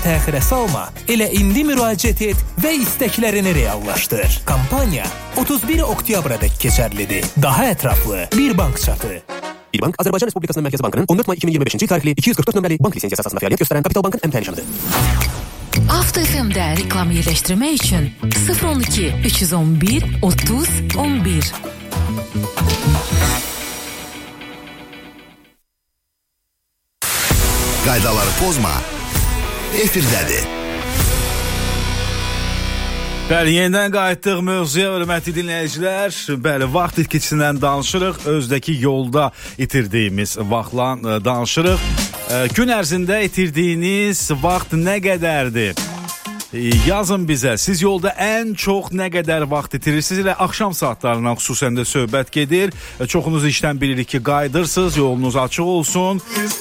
Təxirə salma, elə indi müraciət et və istəklərini reallaşdır. Kampaniya 31 oktyabrədək keçərlidir. Daha ətraflı Bir Bank çatı. Bir Bank Azərbaycan Respublikasının Mərkəzi Bankının 14 may 2025-ci tarixli 244 nömrəli bank lisensiyası əsasında fəaliyyət göstərən Kapital Bankın əmtəli Avto FM-də reklam yerləşdirmək üçün 012 311 30 11. Qaydaları pozma. Efirdədir. Bəli, yenidən qayıtdıq mövzuya, hörmətli dinləyicilər. Bəli, vaxt itkisindən danışırıq. Özdəki yolda itirdiyimiz vaxtla danışırıq. Gün ərzində itirdiyiniz vaxt nə qədərdir? Yazın bizə, siz yolda ən çox nə qədər vaxt itirirsiniz? Elə axşam saatlarından xüsusən də söhbət gedir. Çoxunuz işdən bilirik ki, qayıdırsınız, yolunuz açıq olsun.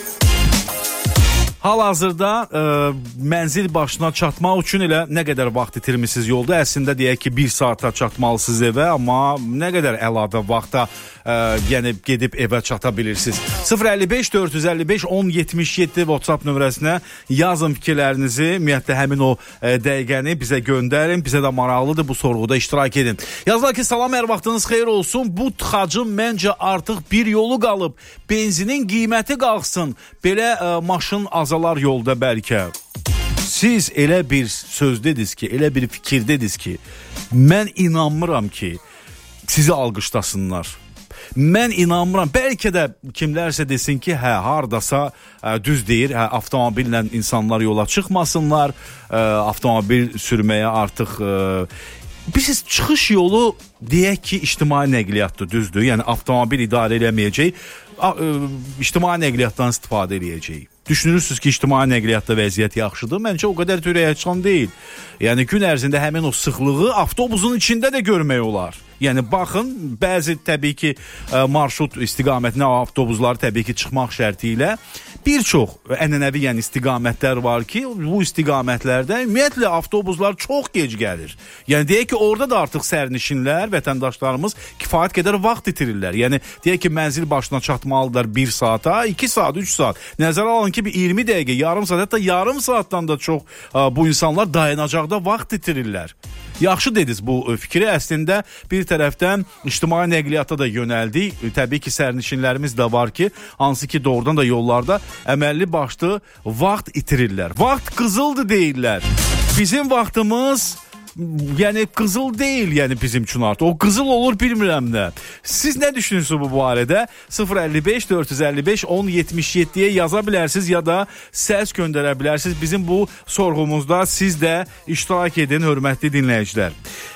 Hal-hazırda mənzil başına çatmaq üçün elə nə qədər vaxt itirmisiniz yolda? Əslində deyək ki, 1 saata çatmalısınız evə, amma nə qədər əlavə vaxta yəni gedib evə çata bilirsiniz. 055 455 1077 WhatsApp nömrəsinə yazın fikirlərinizi, ümumiyyətlə həmin o dəqiqəni bizə göndərin. Bizə də maraqlıdır, bu sorğuda iştirak edin. Yazılar ki, salam, hər vaxtınız xeyir olsun. Bu tıxacın məncə artıq bir yolu qalıb. Benzinin qiyməti qalxsın. Belə maşın azalar yolda bəlkə. Siz elə bir söz dediniz ki, elə bir fikir dediniz ki, mən inanmıram ki, sizi alqışlasınlar. Mən inanmıram. Bəlkə də kimlərsə desin ki, hə, hardasa düz deyir, hə, avtomobillə insanlar yola çıxmasınlar, avtomobil sürməyə artıq... Biz çıxış yolu deyək ki, ictimai nəqliyyatdır, düzdür. Yəni avtomobil idarə eləməyəcək, ictimai nəqliyyatdan istifadə eləyəcək. Düşünürsünüz ki, ictimai nəqliyyatda vəziyyət yaxşıdır. Məncə o qədər ürəkaçan deyil. Yəni gün ərzində həmin o sıxlığı avtobusun içində də görmək olar. Yəni baxın, bəzi təbii ki marşrut istiqamətinə avtobuslar təbii ki çıxmaq şərti ilə bir çox ənənəvi yəni istiqamətlər var ki, bu istiqamətlərdə ümumiyyətlə avtobuslar çox gec gəlir. Yəni deyək ki, orada da artıq sərnişinlər, vətəndaşlarımız kifayət qədər vaxt itirirlər. Yəni deyək ki, mənzil başına çatmalıdırlar 1 saata, 2 saat, 3 saat. Nəzərə alın ki, bir 20 dəqiqə, yarım saat, hətta yarım saatdan da çox bu insanlar dayanacaqda vaxt itirirlər. Yaxşı dediniz bu fikri. Əslində bir tərəfdən ictimai nəqliyyata da yönəldik. Təbii ki, sərnişinlərimiz də var ki, hansı ki doğrudan da yollarda əməlli başlı vaxt itirirlər. Vaxt qızıldır deyirlər. Bizim vaxtımız yəni qızıl deyil, yəni bizim üçün artıq. O qızıl olur bilmirəm nə. Siz nə düşünürsünüz bu barədə? 055 455 1077-yə yaza bilərsiniz ya da səs göndərə bilərsiniz. Bizim bu sorğumuzda siz də iştirak edin, hörmətli dinləyicilər.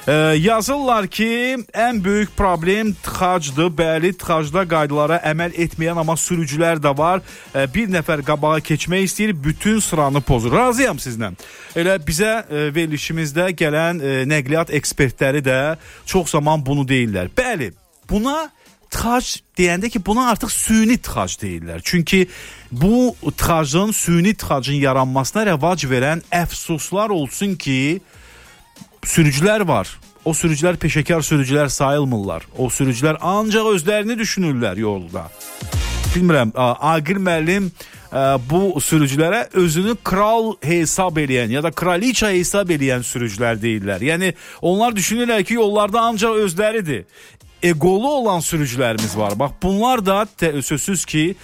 Yazırlar ki, ən böyük problem tıxacdır. Bəli, tıxacda qaydalara əməl etməyən amma sürücülər də var. Bir nəfər qabağa keçmək istəyir, bütün sıranı pozur. Razıyam sizlə. Elə bizə verilişimizdə gələn nəqliyyat ekspertləri də çox zaman bunu deyirlər. Bəli, buna tıxac deyəndə ki, buna artıq süni tıxac deyirlər. Çünki bu tıxacın, süni tıxacın yaranmasına rəvac verən əfsuslar olsun ki, sürücülər var. O sürücülər peşəkar sürücülər sayılmırlar. O sürücülər ancaq özlərini düşünürlər yolda. Bilmirəm, Aqil müəllim bu sürücülərə özünü kral hesab eləyən ya da kraliça hesab eləyən sürücülər deyirlər. Yəni onlar düşünürlər ki, yollarda ancaq özləridir. Egolu olan sürücülərimiz var. Bax bunlar da sözsüz ki,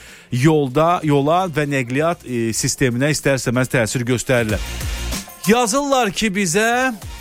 yola və nəqliyyat sisteminə istər-istəməz təsir göstərirlər. Yazırlar ki, bizə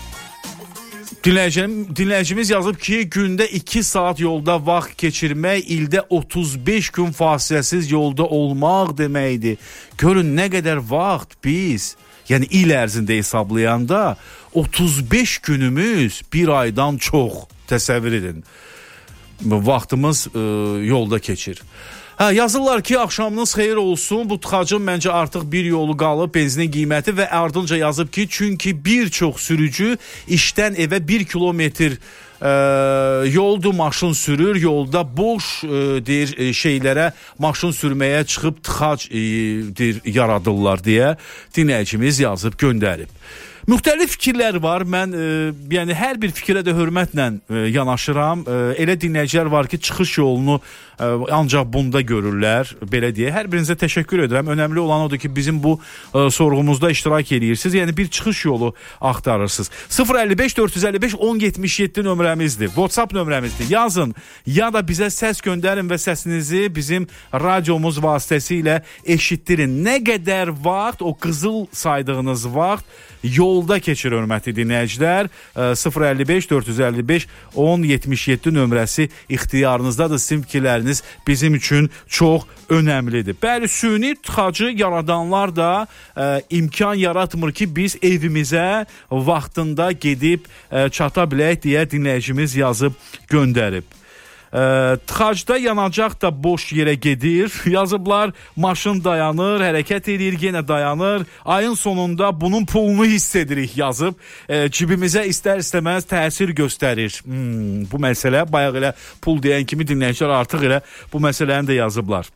dinləyicimiz yazıb ki, gündə 2 saat yolda vaxt keçirmək, ildə 35 gün fasiləsiz yolda olmaq deməkdir. Görün nə qədər vaxt biz, yəni il ərzində hesablayanda 35 günümüz bir aydan çox, təsəvvür edin. Vaxtımız yolda keçir. Yazırlar ki, axşamınız xeyir olsun. Bu tıxacın məncə artıq bir yolu qalıb, benzinin qiyməti və ardınca yazıb ki, çünki bir çox sürücü işdən evə 1 kilometr yoldu maşın sürür, yolda boş deyir şeylərə maşın sürməyə çıxıb tıxac deyir yaradırlar deyə dinləyicimiz yazıb göndərib. Müxtəlif fikirlər var. Mən yəni hər bir fikrə də hörmətlə yanaşıram. Elə dinləyicilər var ki, çıxış yolunu ancaq bunda görürlər, belə deyə. Hər birinizə təşəkkür edirəm. Önəmli olan odur ki, bizim bu sorğumuzda iştirak edirsiniz. Yəni bir çıxış yolu axtarırsınız. 055 455 1077 nömrəmizdir. WhatsApp nömrəmizdir. Yazın ya da bizə səs göndərin və səsinizi bizim radiomuz vasitəsilə eşitdirin. Nə qədər vaxt, o qızıl saydığınız vaxt yolda keçir hörmətli dinləyicilər. 055 455 1077 nömrəsi ixtiyarınızdadır. Sizin fikirləriniz bizim üçün çox önəmlidir. Bəli, süni tıxacı yaradanlar da imkan yaratmır ki, biz evimizə vaxtında gedib çata bilək deyə dinləyicimiz yazıb göndərib. Tıxacda yanacaq da boş yerə gedir. Yazıblar, maşın dayanır, hərəkət edir, yenə dayanır. Ayın sonunda bunun pulunu hiss edirik yazıb. Cibimizə istər-istəməz təsir göstərir. Bu məsələ bayaq elə pul deyən kimi dinləyicilər artıq elə bu məsələni də yazıblar.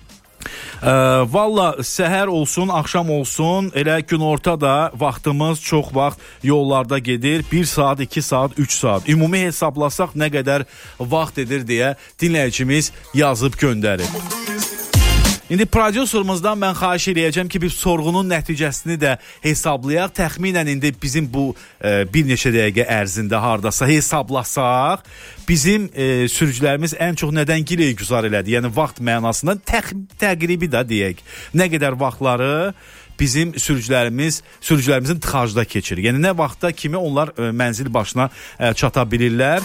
Valla səhər olsun, axşam olsun, elə günorta da vaxtımız çox vaxt yollarda gedir. 1 saat, 2 saat, 3 saat. Ümumi hesablasaq nə qədər vaxt edir deyə dinləyicimiz yazıb göndərir. İndi prodüserimizdən mən xahiş edəcəm ki, bir sorğunun nəticəsini də hesablayaq. Təxminən indi bizim bu bir neçə dəqiqə ərzində hardasa hesablasaq, bizim sürücülərimiz ən çox nədən güzar elədi? Yəni vaxt mənasında təqribi də deyək. Nə qədər vaxtları bizim sürücülərimizin tıxacda keçir. Yəni nə vaxtda kimi onlar mənzil başına çata bilirlər?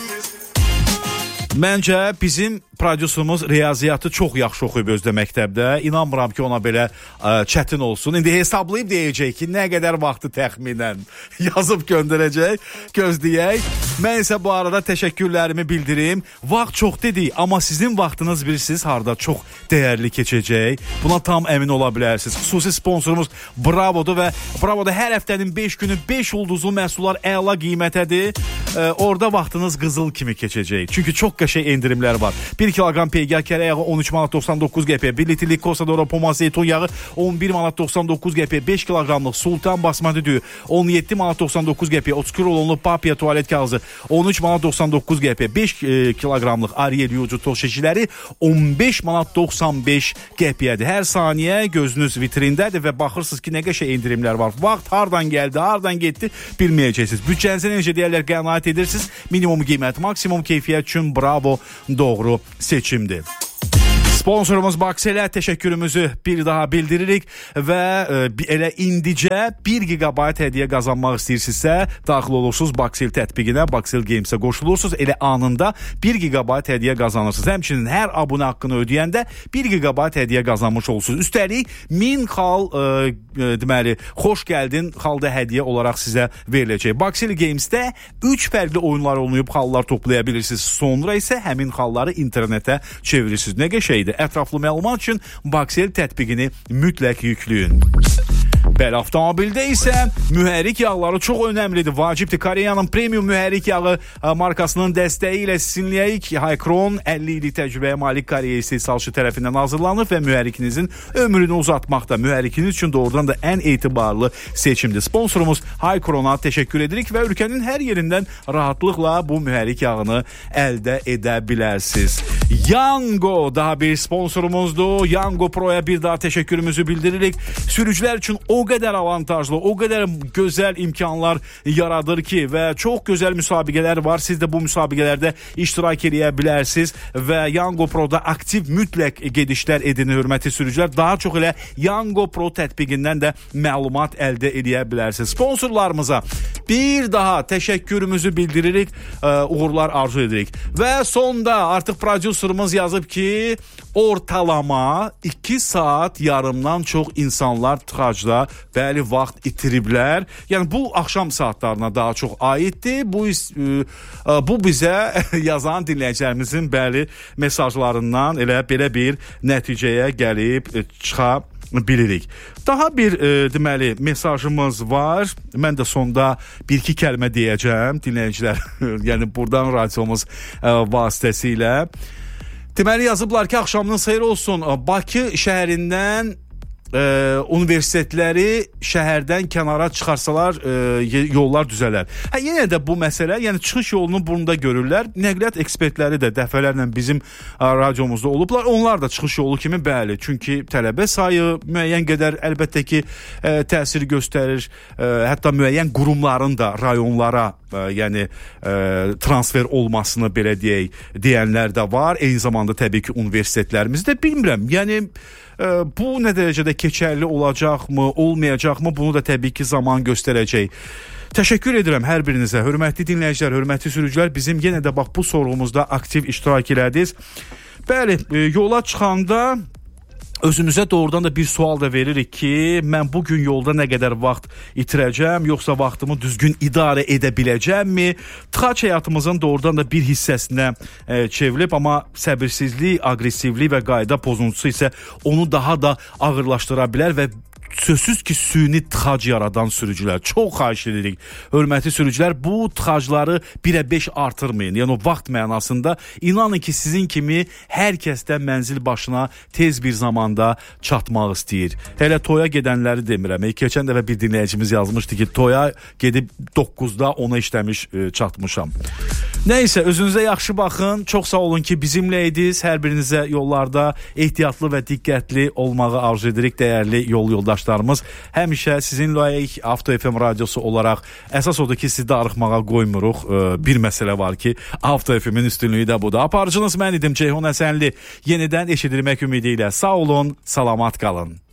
Məncə bizim prodüserimiz riyaziyyatı çox yaxşı oxuyub özdə məktəbdə. İnanmıram ki, ona belə çətin olsun. İndi hesablayıb deyəcək ki, nə qədər vaxtı təxminən yazıb göndərəcək, gözləyək. Mən isə bu arada təşəkkürlərimi bildirim. Vaxt çox dedik, amma sizin vaxtınız bilirsiniz harda çox dəyərli keçəcək. Buna tam əmin ola bilərsiniz. Xüsusi sponsorumuz Bravo'dur və Bravo'da hər həftənin 5 günü 5 ulduzlu məhsullar əla qiymətədir. Orada vaxtınız qızıl kimi keçəcək. Çünki çox qəşəng endirimlər var. 1 kilogram peyga kərə yağı 13 manat 99 qəpiyə, 1 litrlik Kosadora Poma zeytun yağı 11 manat 99 qəpiyə, 5 kiloqramlıq Sultan basmati düyü 17 manat 99 qəpiyə, 32 rolonlu Papia tualet kağızı 13 manat 99 qəpiyə, 5 kiloqramlıq Ariel yucu toz şişələri 15 manat 95 qəpiyədir. Hər saniyə gözünüz vitrindədir və baxırsınız ki, nə qəşəng endirimlər var. Vaxt hardan gəldi, hardan getdi bilməyəcəksiniz. Büdcənizə necə deyərlər qənaət edirsiniz. Minimum qiymət, maksimum keyfiyyət üçün Bravo doğru seçimdir. Sponsorumuz Bakselə təşəkkürümüzü bir daha bildiririk və elə indicə 1 GB hədiyyə qazanmaq istəyirsinizsə daxil olursunuz Baksel tətbiqinə, Baksel Games'ə qoşulursunuz. Elə anında 1 GB hədiyyə qazanırsınız. Həmçinin hər abunə haqqını ödəyəndə 1 GB hədiyyə qazanmış olursunuz. Üstəlik 1000 xal deməli xoş gəldin xalda hədiyyə olaraq sizə veriləcək. Baksel Games'də 3 fərqli oyunlar oynayıb xallar toplaya bilirsiniz. Sonra isə həmin xalları internetə çevirirsiniz. Nə qəşəngdir. Ətraflı məlumat üçün Baksel tətbiqini mütləq yükləyin. Bəli, avtomobildə isə mühərrik yağları çox önəmlidir, vacibdir. Koreyanın premium mühərrik yağı markasının dəstəyi ilə sizinləyik. Haycron 50 illik təcrübəyə malik Koreya istehsalçı tərəfindən hazırlanır və mühərrikinizin ömrünü uzatmaqda mühərrikiniz üçün doğrudan da ən etibarlı seçimdir. Sponsorumuz Haycron'a təşəkkür edirik və ölkənin hər yerindən rahatlıqla bu mühərrik yağını əldə edə bilərsiniz. Yango daha bir sponsorumuzdur. Yango Pro'ya bir daha təşəkkürümüzü bildiririk. Sürücülər üçün o qədər avantajlı, o qədər gözəl imkanlar yaradır ki və çox gözəl müsabiqələr var. Siz də bu müsabiqələrdə iştirak edə bilərsiniz və Yango Pro'da aktiv mütləq gedişlər edin hörmətli sürücülər. Daha çox elə Yango Pro tətbiqindən də məlumat əldə edə bilərsiniz. Sponsorlarımıza bir daha təşəkkürümüzü bildiririk, uğurlar arzu edirik. Və sonda artıq prodüserimiz yazıb ki, ortalama 2 saat yarımdan çox insanlar tıxacda bəli vaxt itiriblər. Yəni bu axşam saatlarına daha çox aiddir. Bu bizə yazan dinləyicilərimizin bəli mesajlarından elə belə bir nəticəyə gəlib çıxa bilirik. Daha bir deməli mesajımız var. Mən də sonda bir-iki kəlmə deyəcəm dinləyicilər. Yəni buradan radiomuz vasitəsilə. Deməli yazıblar ki, axşamınız xeyir olsun. Bakı şəhərindən universitetləri şəhərdən kənara çıxarsalar yollar düzələr. Yenə də bu məsələ, yəni çıxış yolunu burnunda görürlər. Nəqliyyat ekspertləri də dəfələrlə bizim radiomuzda olublar. Onlar da çıxış yolu kimi bəli. Çünki tələbə sayı müəyyən qədər əlbəttə ki təsir göstərir. Hətta müəyyən qurumların da rayonlara yəni transfer olmasını belə deyənlər də var. Eyni zamanda təbii ki universitetlərimizdə bilmirəm. Yəni bu nə dərəcədə keçərli olacaqmı, olmayacaqmı, bunu da təbii ki zaman göstərəcək. Təşəkkür edirəm hər birinizə. Hörmətli dinləyicilər, hörmətli sürücülər, bizim yenə də bax bu sorğumuzda aktiv iştirak elədiniz. Bəli, yola çıxanda özümüzə doğrudan da bir sual da veririk ki, mən bugün yolda nə qədər vaxt itirəcəm, yoxsa vaxtımı düzgün idarə edə biləcəmmi? Tıxac həyatımızın doğrudan da bir hissəsinə çevrilib, amma səbirsizlik, aqressivlik və qayda pozuntusu isə onu daha da ağırlaşdıra bilər və sözsüz ki süni tıxac yaradan sürücülər. Çox xahiş edirik. Hörmətli sürücülər, bu tıxacları 1-ə 5 artırmayın. Yəni o vaxt mənasında inanın ki sizin kimi hər kəsdən mənzil başına tez bir zamanda çatmaq istəyir. Hələ toya gedənləri demirəm. Keçən dəfə bir dinləyicimiz yazmışdı ki, toya gedib 9-da ona işləmiş çatmışam. Nəysə, özünüzə yaxşı baxın. Çox sağ olun ki bizimlə idiniz. Hər birinizə yollarda ehtiyatlı və diqqətli olmağı arzu edirik, dəyərli yoldaşlarımız. Həmişə sizinləyik Avto FM radiosu olaraq. Əsas odur ki, sizi də arıqmağa qoymuruq. Bir məsələ var ki, Avto FM-in üstünlüyü də budur. Aparıcınız mən idim, Ceyhun Həsənli. Yenidən eşidilmək ümidi ilə. Sağ olun, salamat qalın.